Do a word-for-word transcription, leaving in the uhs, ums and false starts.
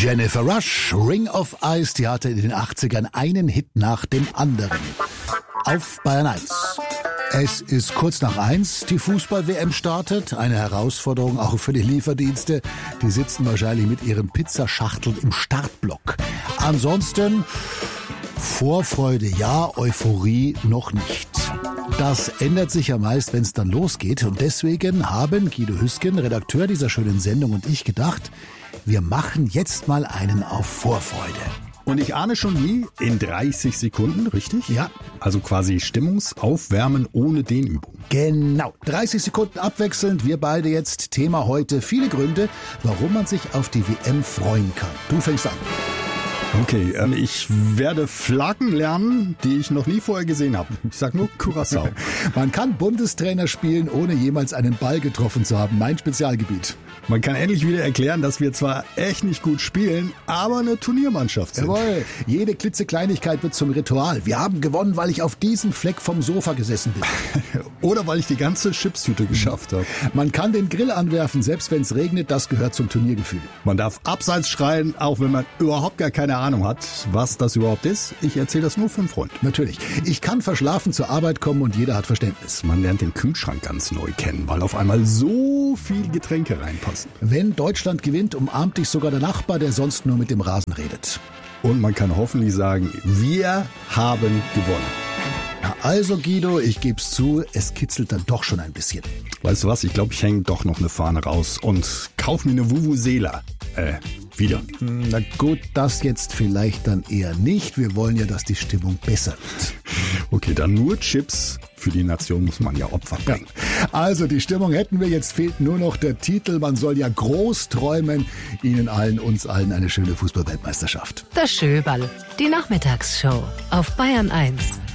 Jennifer Rush, Ring of Ice, die hatte in den achtzigern einen Hit nach dem anderen. Auf Bayern eins. Es ist kurz nach eins, die Fußball-W M startet. Eine Herausforderung auch für die Lieferdienste. Die sitzen wahrscheinlich mit ihren Pizzaschachteln im Startblock. Ansonsten Vorfreude ja, Euphorie noch nicht. Das ändert sich ja meist, wenn es dann losgeht. Und deswegen haben Guido Hüsken, Redakteur dieser schönen Sendung, und ich gedacht, wir machen jetzt mal einen auf Vorfreude. Und ich ahne schon wie, in dreißig Sekunden, richtig? Ja. Also quasi Stimmungsaufwärmen ohne Dehnübung. Genau. dreißig Sekunden abwechselnd. Wir beide jetzt. Thema heute: viele Gründe, warum man sich auf die W M freuen kann. Du fängst an. Okay, ähm, ich werde Flaggen lernen, die ich noch nie vorher gesehen habe. Ich sag nur Curaçao. Man kann Bundestrainer spielen, ohne jemals einen Ball getroffen zu haben. Mein Spezialgebiet. Man kann endlich wieder erklären, dass wir zwar echt nicht gut spielen, aber eine Turniermannschaft sind. Jawohl, jede klitzekleinigkeit wird zum Ritual. Wir haben gewonnen, weil ich auf diesem Fleck vom Sofa gesessen bin. Oder weil ich die ganze Chipstüte geschafft habe. Man kann den Grill anwerfen, selbst wenn es regnet. Das gehört zum Turniergefühl. Man darf abseits schreien, auch wenn man überhaupt gar keine Ahnung hat, was das überhaupt ist. Ich erzähle das nur für einen Freund. Natürlich. Ich kann verschlafen zur Arbeit kommen und jeder hat Verständnis. Man lernt den Kühlschrank ganz neu kennen, weil auf einmal so viel Getränke reinpassen. Wenn Deutschland gewinnt, umarmt dich sogar der Nachbar, der sonst nur mit dem Rasen redet. Und man kann hoffentlich sagen, wir haben gewonnen. Ja, also Guido, ich geb's zu, es kitzelt dann doch schon ein bisschen. Weißt du was, ich glaube, ich hänge doch noch eine Fahne raus und kauf mir eine Vuvuzela. Äh, wieder. Na gut, das jetzt vielleicht dann eher nicht. Wir wollen ja, dass die Stimmung besser wird. Okay, dann nur Chips. Für die Nation muss man ja Opfer bringen. Ja. Also die Stimmung hätten wir, jetzt fehlt nur noch der Titel. Man soll ja groß träumen. Ihnen allen, uns allen eine schöne Fußball-Weltmeisterschaft. Das Schöberl, die Nachmittagsshow auf Bayern eins.